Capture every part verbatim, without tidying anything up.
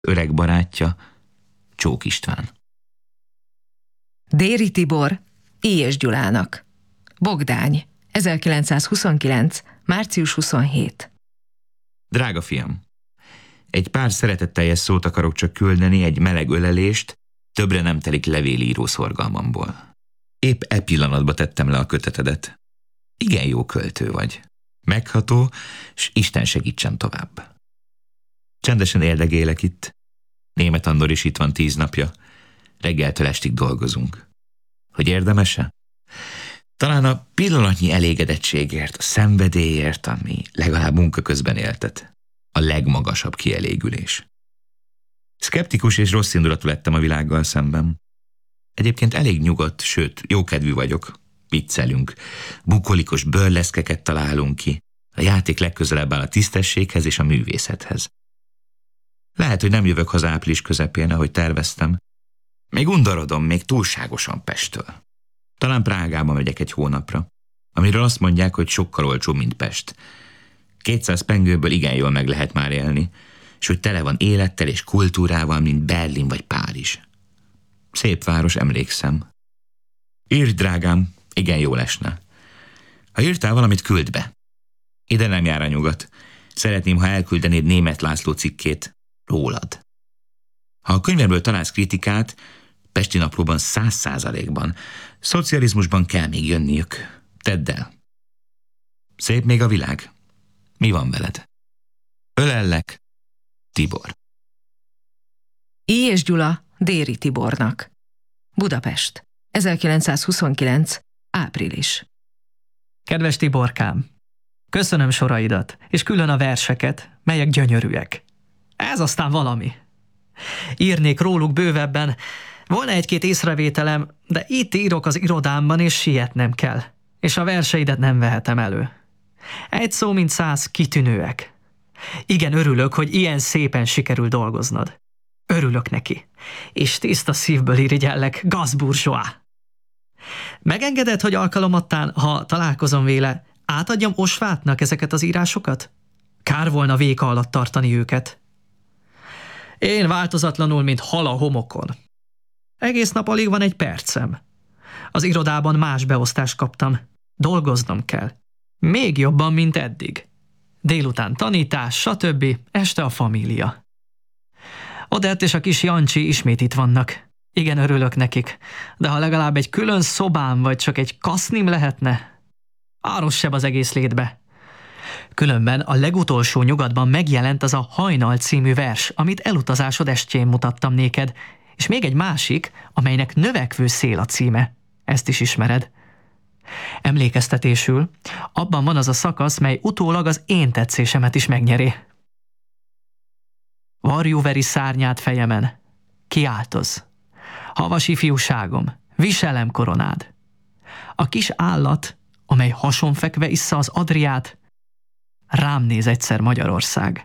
öreg barátja, Csók István. Déri Tibor Éjes Gyulának. Bogdány, ezerkilencszázhuszonkilenc. március huszonhetedike. Drága fiam, egy pár szeretetteljes szót akarok csak küldeni, egy meleg ölelést, többre nem telik levélíró szorgalmamból. Épp e pillanatba tettem le a kötetedet. Igen jó költő vagy. Megható, s Isten segítsen tovább. Csendesen éldegélek itt. Németh Andor is itt van tíz napja. Reggeltől estig dolgozunk. Hogy érdemese? Talán a pillanatnyi elégedettségért, a szenvedélyért, ami legalább munka közben éltet. A legmagasabb kielégülés. Szkeptikus és rosszindulatú lettem a világgal szemben. Egyébként elég nyugodt, sőt, jókedvű vagyok. Viccelünk. Bukolikos bőrleszkeket találunk ki. A játék legközelebb áll a tisztességhez és a művészethez. Lehet, hogy nem jövök haza április közepén, ahogy terveztem. Még undorodom, még túlságosan Pesttől. Talán Prágába megyek egy hónapra, amiről azt mondják, hogy sokkal olcsóbb, mint Pest. kétszáz pengőből igen jól meg lehet már élni, és hogy tele van élettel és kultúrával, mint Berlin vagy Párizs. Szép város, emlékszem. Írd, drágám, igen jól esne. Ha írtál valamit, küld be. Ide nem jár a nyugat. Szeretném, ha elküldenéd Németh László cikkét rólad. Ha a könyvemből találsz kritikát, Pesti Naplóban száz százalékban, szocializmusban kell még jönniük. Tedd el. Szép még a világ. Mi van veled? Ölellek, Tibor. Éjes Gyula Déri Tibornak. Budapest, ezerkilencszázhuszonkilenc. április. Kedves Tiborkám, köszönöm soraidat, és külön a verseket, melyek gyönyörűek. Ez aztán valami. Írnék róluk bővebben, volna egy-két észrevételem, de itt írok az irodámban, és sietnem kell, és a verseidet nem vehetem elő. Egy szó mint száz, kitűnőek. Igen, örülök, hogy ilyen szépen sikerül dolgoznod. Örülök neki, és tiszta szívből irigyellek, gazburzsóá. Megengeded, hogy alkalomattán, ha találkozom véle, átadjam Osvátnak ezeket az írásokat? Kár volna véka alatt tartani őket. Én változatlanul, mint hal a homokon. Egész nap alig van egy percem. Az irodában más beosztást kaptam. Dolgoznom kell. Még jobban, mint eddig. Délután tanítás, stb. Este a família. Odett és a kis Jancsi ismét itt vannak. Igen, örülök nekik, de ha legalább egy külön szobám vagy csak egy kasznim lehetne, árossabb az egész létbe. Különben a legutolsó nyugatban megjelent az a Hajnal című vers, amit elutazásod estjén mutattam néked, és még egy másik, amelynek Növekvő szél a címe. Ezt is ismered. Emlékeztetésül, abban van az a szakasz, mely utólag az én tetszésemet is megnyeri. Varjúveri szárnyát fejemen, kiáltoz. Havas ifjúságom, viselem koronád. A kis állat, amely hasonfekve issza az Adriát, rám néz egyszer Magyarország.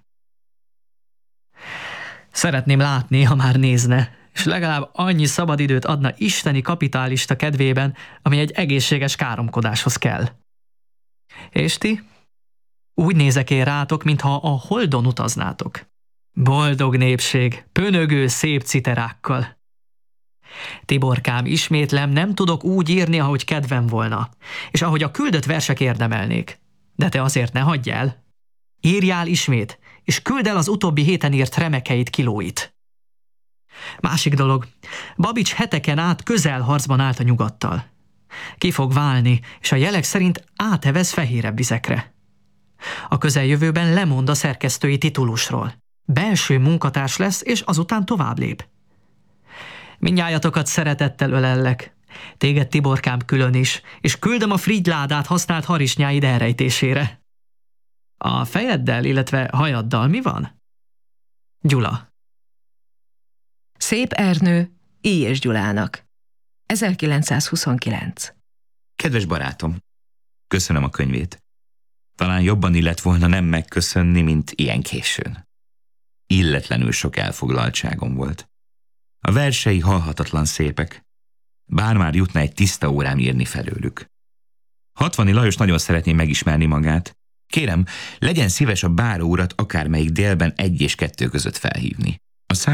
Szeretném látni, ha már nézne, és legalább annyi szabadidőt adna isteni kapitálista kedvében, ami egy egészséges káromkodáshoz kell. És ti? Úgy nézek én rátok, mintha a holdon utaznátok. Boldog népség, pönögő szép citerákkal. Tiborkám, ismétlem, nem tudok úgy írni, ahogy kedvem volna, és ahogy a küldött versek érdemelnék. De te azért ne hagyj el. Írjál ismét, és küld el az utóbbi héten írt remekeit kilóit. Másik dolog, Babics heteken át közelharcban állt a nyugattal. Ki fog válni, és a jelek szerint átevez fehérebb vizekre. A közeljövőben lemond a szerkesztői titulusról. Belső munkatárs lesz, és azután tovább lép. Mindnyájatokat szeretettel ölellek. Téged, Tiborkám, külön is, és küldöm a frigyládát használt harisnyáid elrejtésére. A fejeddel, illetve hajaddal mi van? Gyula. Szép Ernő Éjes Gyulának. ezerkilencszázhuszonkilenc. Kedves barátom, köszönöm a könyvét. Talán jobban illett volna nem megköszönni, mint ilyen későn. Illetlenül sok elfoglaltságom volt. A versei halhatatlan szépek. Bár már jutna egy tiszta órám írni felőlük. Hatvani Lajos nagyon szeretné megismerni magát. Kérem, legyen szíves a báró urat akármelyik délben egy és kettő között felhívni. A